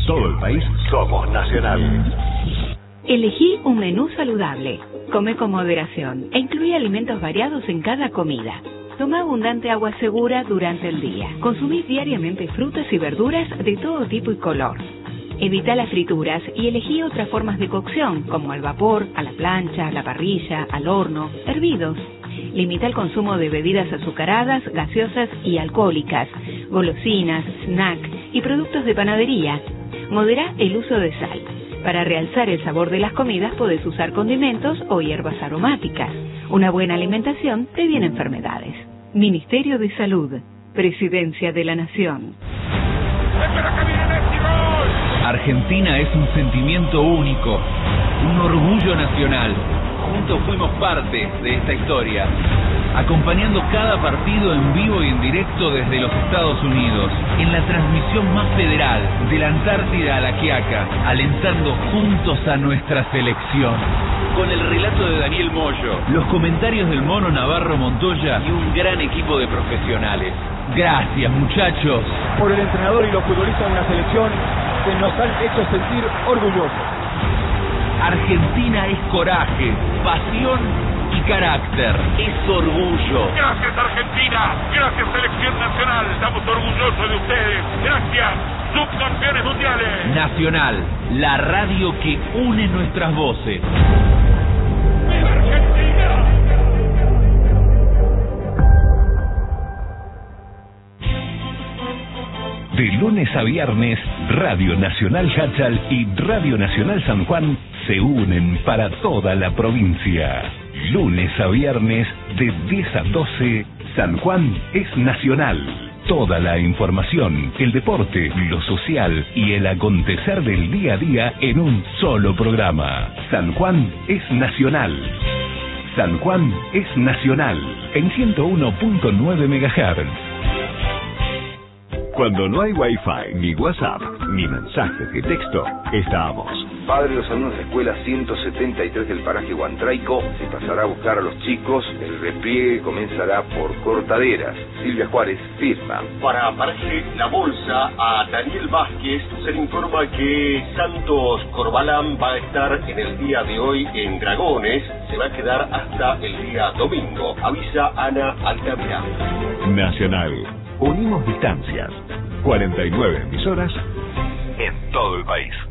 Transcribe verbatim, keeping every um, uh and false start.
todo el país somos Nacional. Elegí un menú saludable. Come con moderación e incluye alimentos variados en cada comida. Toma abundante agua segura durante el día. Consumí diariamente frutas y verduras de todo tipo y color. Evita las frituras y elegí otras formas de cocción, como al vapor, a la plancha, a la parrilla, al horno, hervidos. Limita el consumo de bebidas azucaradas, gaseosas y alcohólicas, golosinas, snack y productos de panadería. Modera el uso de sal. Para realzar el sabor de las comidas podés usar condimentos o hierbas aromáticas. Una buena alimentación previene enfermedades. Ministerio de Salud. Presidencia de la Nación. Argentina es un sentimiento único, un orgullo nacional. Juntos fuimos parte de esta historia, acompañando cada partido en vivo y en directo desde los Estados Unidos, en la transmisión más federal, de la Antártida a la Quiaca, alentando juntos a nuestra selección. Con el relato de Daniel Moyo, los comentarios del Mono Navarro Montoya y un gran equipo de profesionales. Gracias, muchachos. Por el entrenador y los futbolistas de una selección que nos han hecho sentir orgullosos. Argentina es coraje, pasión y carácter. Es orgullo. Gracias, Argentina. Gracias, Selección Nacional. Estamos orgullosos de ustedes. Gracias, subcampeones mundiales. Nacional, la radio que une nuestras voces. ¡Viva Argentina! De lunes a viernes, Radio Nacional Hachal y Radio Nacional San Juan se unen para toda la provincia. Lunes a viernes, de diez a doce, San Juan es Nacional. Toda la información, el deporte, lo social y el acontecer del día a día en un solo programa. San Juan es Nacional. San Juan es Nacional, en ciento uno punto nueve megahertz. Cuando no hay Wi-Fi, ni WhatsApp, ni mensajes de texto, estamos. Padre de los alumnos de escuela ciento setenta y tres del paraje Huantraico se pasará a buscar a los chicos. El repliegue comenzará por Cortaderas. Silvia Juárez firma. Para paraje La Bolsa, a Daniel Vázquez se le informa que Santos Corbalán va a estar en el día de hoy en Dragones. Se va a quedar hasta el día domingo. Avisa Ana Altavia. Nacional. Unimos distancias. cuarenta y nueve emisoras en todo el país.